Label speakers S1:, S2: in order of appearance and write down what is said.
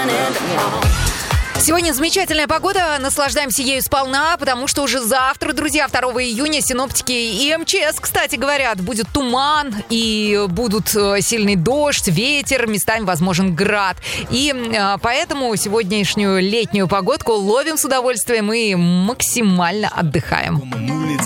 S1: Сегодня замечательная погода, наслаждаемся ею сполна, потому что уже завтра, друзья, 2 июня, синоптики и МЧС, кстати, говорят, будет туман и будут сильный дождь, ветер, местами возможен град. И поэтому сегодняшнюю летнюю погодку ловим с удовольствием и максимально отдыхаем.